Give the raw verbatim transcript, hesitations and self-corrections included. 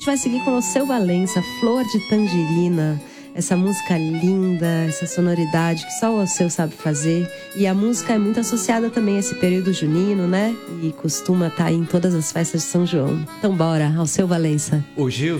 gente vai seguir com o Alceu Valença, Flor de Tangerina. Essa música linda, essa sonoridade que só o Alceu sabe fazer. E a música é muito associada também a esse período junino, né? E costuma estar em todas as festas de São João. Então bora, Alceu Valença. Ô Gilson,